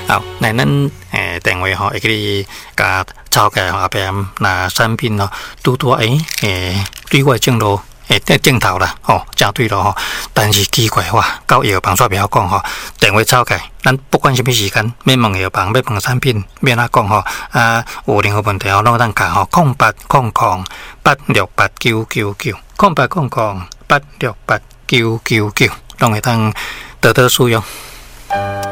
好，那咱电话吼，会去甲抄起后边那产品吼，拄拄对外正路。正头啦，正对咯吼。但是奇怪话，到药房煞袂晓讲吼，电话抄起，咱不管什么时间，要问药房，要问产品，要哪讲吼有任何问题拢咱卡吼0800868999，0800868999，拢会当得到使用。